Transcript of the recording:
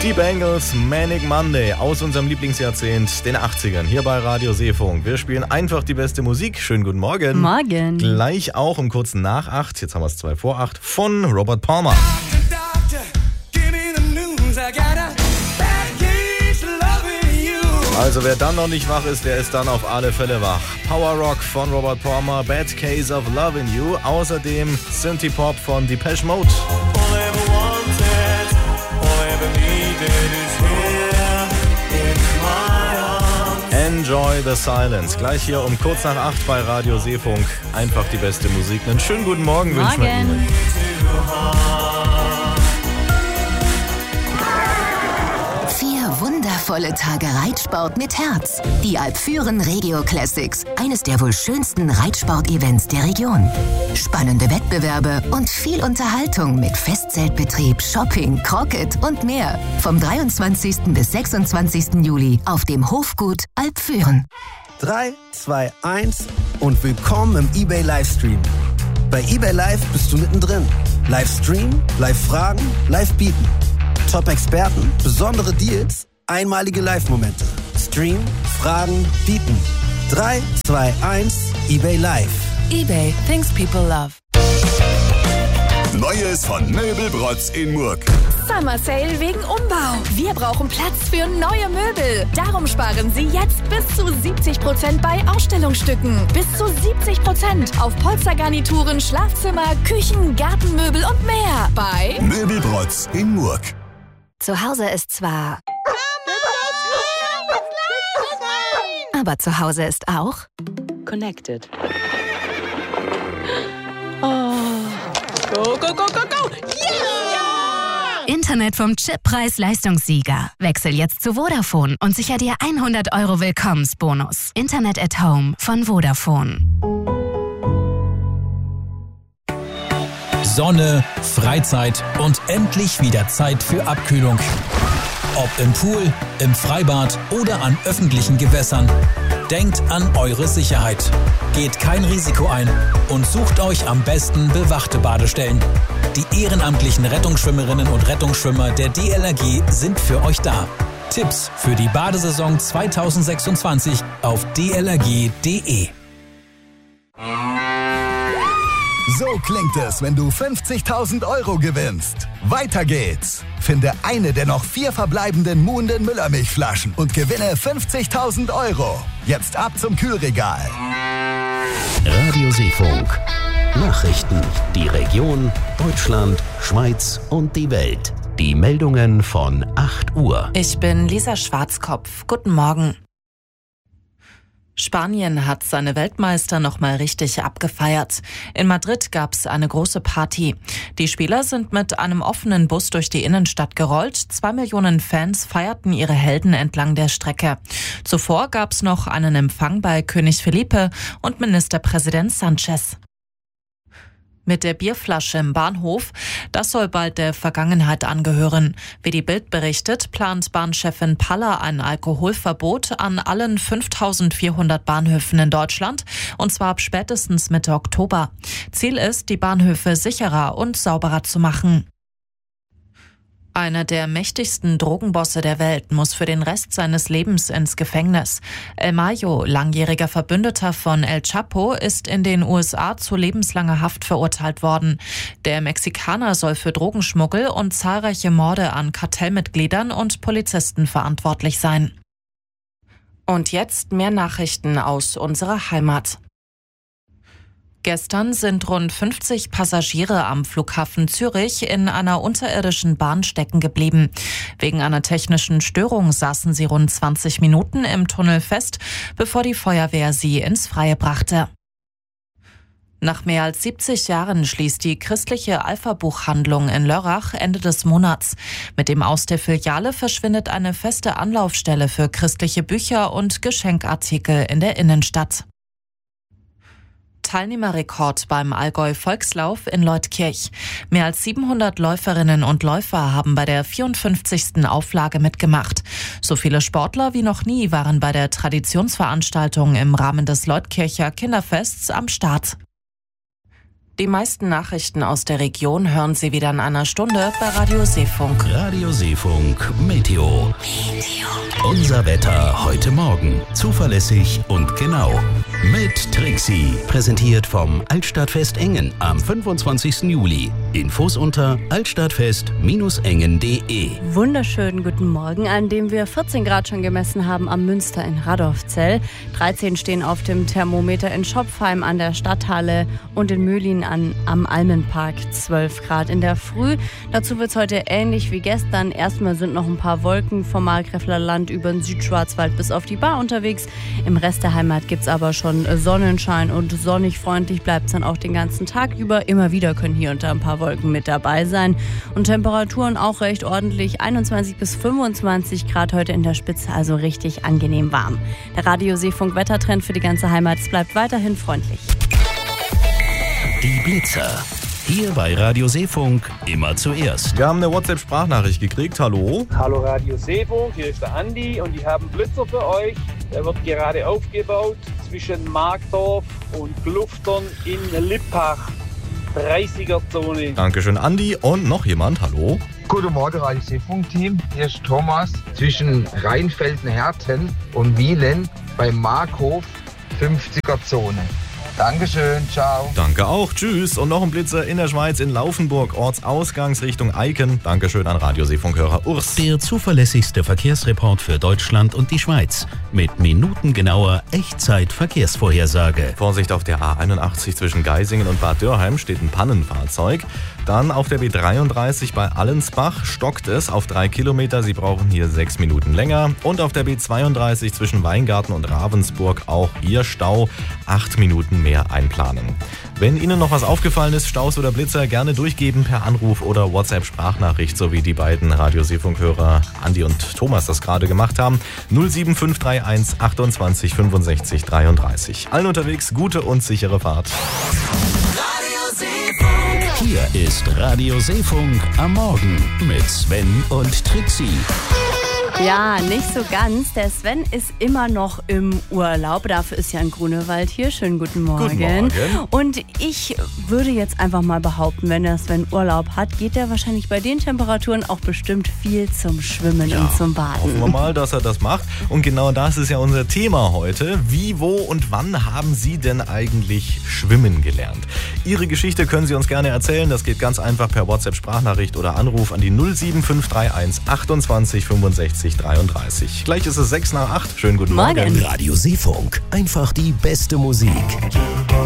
Die Bangles, Manic Monday aus unserem Lieblingsjahrzehnt, den 80ern, hier bei Radio Seefunk. Wir spielen einfach die beste Musik. Schönen guten Morgen. Morgen. Gleich auch um kurz nach 8, jetzt haben wir es 2 vor 8, von Robert Palmer. Also wer dann noch nicht wach ist, der ist dann auf alle Fälle wach. Power Rock von Robert Palmer, Bad Case of Lovin' You, außerdem Synthie Pop von Depeche Mode. Enjoy the Silence. Gleich hier um kurz nach 8 bei Radio Seefunk. Einfach die beste Musik. Einen schönen guten Morgen wünschen wir Ihnen. Wundervolle Tage Reitsport mit Herz. Die Alpfüren Regio Classics. Eines der wohl schönsten Reitsport-Events der Region. Spannende Wettbewerbe und viel Unterhaltung mit Festzeltbetrieb, Shopping, Crocket und mehr. Vom 23. bis 26. Juli auf dem Hofgut Alpfüren. 3, 2, 1 und willkommen im eBay Livestream. Bei eBay Live bist du mittendrin. Livestream, Live-Fragen, Live-Bieten. Top-Experten, besondere Deals, einmalige Live-Momente. Stream, Fragen, Bieten. 3, 2, 1, eBay Live. eBay, things people love. Neues von Möbelbrotz in Murg. Summer Sale wegen Umbau. Wir brauchen Platz für neue Möbel. Darum sparen Sie jetzt bis zu 70% bei Ausstellungsstücken. Bis zu 70% auf Polstergarnituren, Schlafzimmer, Küchen, Gartenmöbel und mehr. Bei Möbelbrotz in Murg. Zu Hause ist zwar... Aber zu Hause ist auch... Connected. Oh. Go, go, go, go, go! Yeah! Internet vom Chippreis-Leistungssieger. Wechsel jetzt zu Vodafone und sicher dir 100 € Willkommensbonus. Internet at Home von Vodafone. Sonne, Freizeit und endlich wieder Zeit für Abkühlung. Ob im Pool, im Freibad oder an öffentlichen Gewässern. Denkt an eure Sicherheit. Geht kein Risiko ein und sucht euch am besten bewachte Badestellen. Die ehrenamtlichen Rettungsschwimmerinnen und Rettungsschwimmer der DLRG sind für euch da. Tipps für die Badesaison 2026 auf dlrg.de. So klingt es, wenn du 50.000 € gewinnst. Weiter geht's. Finde eine der noch 4 verbleibenden Muhnden Müllermilchflaschen und gewinne 50.000 €. Jetzt ab zum Kühlregal. Radio Seefunk. Nachrichten. Die Region, Deutschland, Schweiz und die Welt. Die Meldungen von 8 Uhr. Ich bin Lisa Schwarzkopf. Guten Morgen. Spanien hat seine Weltmeister nochmal richtig abgefeiert. In Madrid gab's eine große Party. Die Spieler sind mit einem offenen Bus durch die Innenstadt gerollt. 2 Millionen Fans feierten ihre Helden entlang der Strecke. Zuvor gab's noch einen Empfang bei König Felipe und Ministerpräsident Sanchez. Mit der Bierflasche im Bahnhof, das soll bald der Vergangenheit angehören. Wie die Bild berichtet, plant Bahnchefin Paller ein Alkoholverbot an allen 5.400 Bahnhöfen in Deutschland, und zwar ab spätestens Mitte Oktober. Ziel ist, die Bahnhöfe sicherer und sauberer zu machen. Einer der mächtigsten Drogenbosse der Welt muss für den Rest seines Lebens ins Gefängnis. El Mayo, langjähriger Verbündeter von El Chapo, ist in den USA zu lebenslanger Haft verurteilt worden. Der Mexikaner soll für Drogenschmuggel und zahlreiche Morde an Kartellmitgliedern und Polizisten verantwortlich sein. Und jetzt mehr Nachrichten aus unserer Heimat. Gestern sind rund 50 Passagiere am Flughafen Zürich in einer unterirdischen Bahn stecken geblieben. Wegen einer technischen Störung saßen sie rund 20 Minuten im Tunnel fest, bevor die Feuerwehr sie ins Freie brachte. Nach mehr als 70 Jahren schließt die christliche Alpha-Buchhandlung in Lörrach Ende des Monats. Mit dem Aus der Filiale verschwindet eine feste Anlaufstelle für christliche Bücher und Geschenkartikel in der Innenstadt. Teilnehmerrekord beim Allgäu-Volkslauf in Leutkirch. Mehr als 700 Läuferinnen und Läufer haben bei der 54. Auflage mitgemacht. So viele Sportler wie noch nie waren bei der Traditionsveranstaltung im Rahmen des Leutkircher Kinderfests am Start. Die meisten Nachrichten aus der Region hören Sie wieder in einer Stunde bei Radio Seefunk. Radio Seefunk Meteo. Unser Wetter heute Morgen. Zuverlässig und genau. Mit Trixie. Präsentiert vom Altstadtfest Engen am 25. Juli. Infos unter altstadtfest-engen.de. Wunderschönen guten Morgen, an dem wir 14 Grad schon gemessen haben am Münster in Radolfzell. 13 stehen auf dem Thermometer in Schopfheim an der Stadthalle und in Möhlin am Almenpark 12 Grad in der Früh. Dazu wird es heute ähnlich wie gestern. Erstmal sind noch ein paar Wolken vom Markgräfler Land über den Südschwarzwald bis auf die Bar unterwegs. Im Rest der Heimat gibt es aber schon Sonnenschein und sonnig freundlich bleibt es dann auch den ganzen Tag über. Immer wieder können hier und da ein paar Wolken mit dabei sein. Und Temperaturen auch recht ordentlich. 21 bis 25 Grad heute in der Spitze, also richtig angenehm warm. Der Radio Seefunk Wettertrend für die ganze Heimat. Es bleibt weiterhin freundlich. Die Blitzer. Hier bei Radio Seefunk immer zuerst. Wir haben eine WhatsApp-Sprachnachricht gekriegt. Hallo? Hallo Radio Seefunk, hier ist der Andi und ich habe einen Blitzer für euch. Der wird gerade aufgebaut zwischen Markdorf und Gluftern in Lippach. 30er-Zone. Dankeschön, Andi. Und noch jemand. Hallo? Guten Morgen, Radio Seefunk-Team. Hier ist Thomas zwischen Rheinfelden-Herten und Wielen bei Markhof, 50er-Zone. Dankeschön, ciao. Danke auch, tschüss. Und noch ein Blitzer in der Schweiz in Laufenburg, Ortsausgangsrichtung Eiken. Dankeschön an Radioseefunkhörer Urs. Der zuverlässigste Verkehrsreport für Deutschland und die Schweiz. Mit minutengenauer Echtzeit-Verkehrsvorhersage. Vorsicht auf der A81 zwischen Geisingen und Bad Dürrheim steht ein Pannenfahrzeug. Dann auf der B33 bei Allensbach stockt es auf 3 Kilometer. Sie brauchen hier 6 Minuten länger. Und auf der B32 zwischen Weingarten und Ravensburg auch hier Stau. 8 Minuten mehr einplanen. Wenn Ihnen noch was aufgefallen ist, Staus oder Blitzer, gerne durchgeben per Anruf oder WhatsApp-Sprachnachricht, so wie die beiden Radio-Seefunk-Hörer Andi und Thomas das gerade gemacht haben. 07531 28 65 33. Allen unterwegs gute und sichere Fahrt. Hier ist Radio Seefunk am Morgen mit Sven und Trixie. Ja, nicht so ganz. Der Sven ist immer noch im Urlaub. Dafür ist ja ein Grunewald hier. Schönen guten Morgen. Guten Morgen. Und ich würde jetzt einfach mal behaupten, wenn der Sven Urlaub hat, geht er wahrscheinlich bei den Temperaturen auch bestimmt viel zum Schwimmen und zum Baden. Hoffen wir mal, dass er das macht. Und genau das ist ja unser Thema heute. Wie, wo und wann haben Sie denn eigentlich schwimmen gelernt? Ihre Geschichte können Sie uns gerne erzählen. Das geht ganz einfach per WhatsApp-Sprachnachricht oder Anruf an die 07531 28 65 33. Gleich ist es 6 nach 8. Schönen guten Morgen. Radio Seefunk. Einfach die beste Musik.